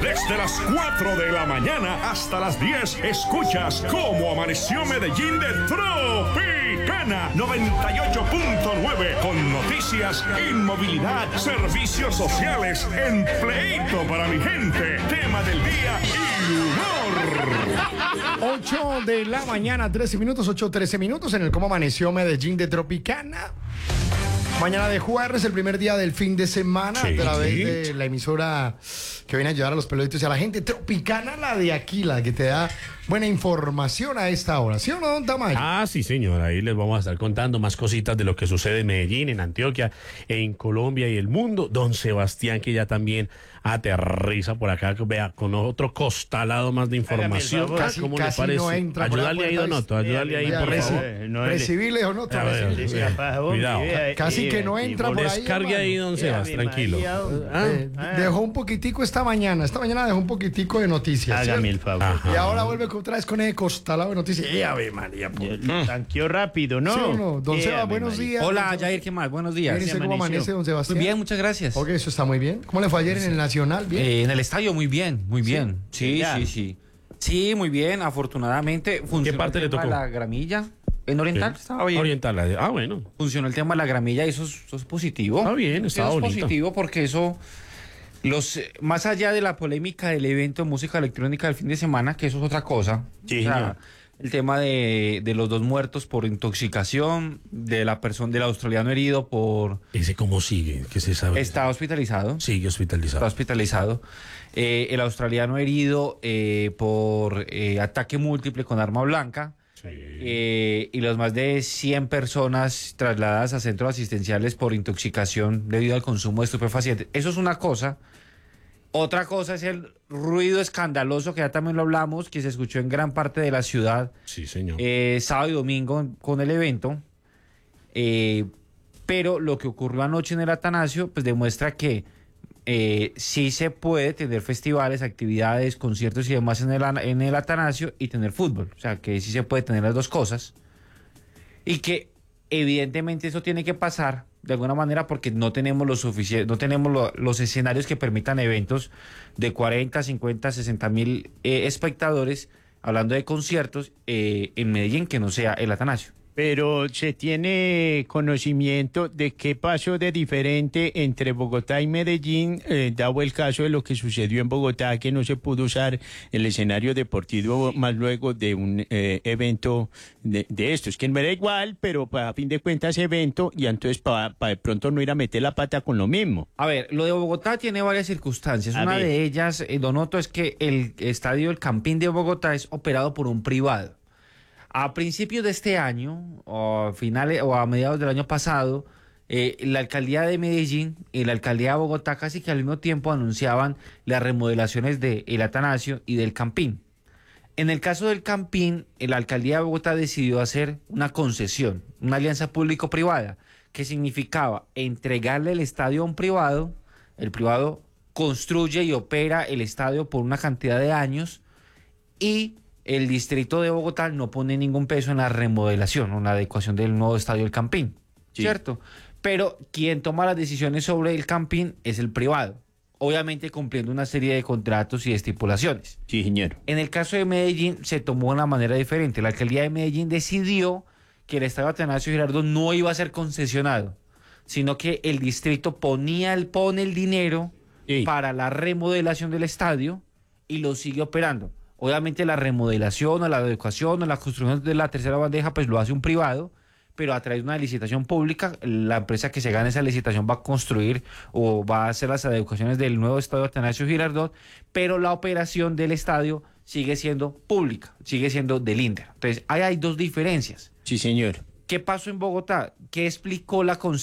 Desde las 4 de la mañana hasta las 10, escuchas cómo amaneció Medellín de Tropicana 98.9, con noticias, inmovilidad, servicios sociales, empleito para mi gente, tema del día y humor. 8 de la mañana, 13 minutos, 8:13 minutos en el cómo amaneció Medellín de Tropicana. Mañana de jueves, el primer día del fin de semana, Sí, a través sí. de la emisora que viene a ayudar a los peloditos y a la gente. Tropicana, la de aquí, la que te da buena información a esta hora. ¿Sí o no, don Tamayo? Ah, sí, señor. Ahí les vamos a estar contando más cositas de lo que sucede en Medellín, en Antioquia, en Colombia y el mundo. Don Sebastián, que ya también aterriza por acá, vea, con otro costalado más de información. favor. Casi- ¿Cómo casi le parece? no entra por la Ayúdale ahí, puerta, Donoto, ayúdale ahí, por favor. Recibirle o no, A ver, cuidado. Casi que no entra por ahí, Descargue ahí, don Sebas, tranquilo. Dejó un poquitico esta mañana dejó un poquitico de noticias. Hágame ¿cierto? el favor. Ajá. Y ahora vuelve otra vez con el costalado de noticias. Ave María. Tanqueó rápido, ¿no? ¿Sí o no? Don Seba, Ave buenos María. días. Hola, Jair, ¿qué más? Buenos días. Bien, ¿y usted cómo amaneció? amanece, don Sebastián? Muy bien, muchas gracias. Ok, eso está muy bien. ¿Cómo le fue ayer en el Nacional? Bien. En el estadio, muy bien, muy bien. Sí, Ya. sí, sí. Sí, muy bien, afortunadamente. Funcionó parte el le tema tocó? de la gramilla. En Oriental estaba bien. Oriental. Ah, bueno. Funcionó el tema de la gramilla y eso es positivo. Está bien, estaba Eso es bonito. positivo porque eso, más allá de la polémica del evento de música electrónica del fin de semana, que eso es otra cosa. Sí, señor. El tema de los dos muertos por intoxicación, del australiano herido por... ¿Ese cómo sigue? ¿Qué se sabe? Está hospitalizado. Sigue Está hospitalizado. hospitalizado. El australiano herido por ataque múltiple con arma blanca. Sí. Y los más de 100 personas trasladadas a centros asistenciales por intoxicación debido al consumo de estupefacientes. Eso es una cosa. Otra cosa es el ruido escandaloso, que ya también lo hablamos, que se escuchó en gran parte de la ciudad Sí, señor. sábado y domingo con el evento. Pero lo que ocurrió anoche en el Atanasio pues demuestra que sí se puede tener festivales, actividades, conciertos y demás en el Atanasio y tener fútbol. O sea, que sí se puede tener las dos cosas. Y que evidentemente eso tiene que pasar de alguna manera porque no tenemos los escenarios que permitan eventos de 40, 50, 60 mil espectadores, hablando de conciertos en Medellín que no sea el Atanasio. Pero se tiene conocimiento de qué pasó de diferente entre Bogotá y Medellín, dado el caso de lo que sucedió en Bogotá, que no se pudo usar el escenario deportivo más luego de un evento de estos, que no era igual, pero a fin de cuentas evento, y entonces para de pronto no ir a meter la pata con lo mismo. A ver, lo de Bogotá tiene varias circunstancias. A Una ver. de ellas, Donoto, es que el estadio El Campín de Bogotá es operado por un privado. A principios de este año, o a mediados del año pasado, la alcaldía de Medellín y la alcaldía de Bogotá casi que al mismo tiempo anunciaban las remodelaciones del Atanasio y del Campín. En el caso del Campín, la alcaldía de Bogotá decidió hacer una concesión, una alianza público-privada, que significaba entregarle el estadio a un privado. El privado construye y opera el estadio por una cantidad de años y el distrito de Bogotá no pone ningún peso en la remodelación o en la adecuación del nuevo estadio del Campín, Sí. ¿cierto? Pero quien toma las decisiones sobre el Campín es el privado, obviamente cumpliendo una serie de contratos y de estipulaciones. Sí, señor. En el caso de Medellín se tomó de una manera diferente. La alcaldía de Medellín decidió que el estadio Atanasio Girardot no iba a ser concesionado, sino que el distrito pone el dinero Sí. para la remodelación del estadio y lo sigue operando. Obviamente la remodelación o la adecuación o la construcción de la tercera bandeja pues lo hace un privado, pero a través de una licitación pública, la empresa que se gane esa licitación va a construir o va a hacer las adecuaciones del nuevo estadio Atanasio Girardot, pero la operación del estadio sigue siendo pública, sigue siendo del INDER. Entonces, ahí hay dos diferencias. Sí, señor. ¿Qué pasó en Bogotá? ¿Qué explicó la concesión?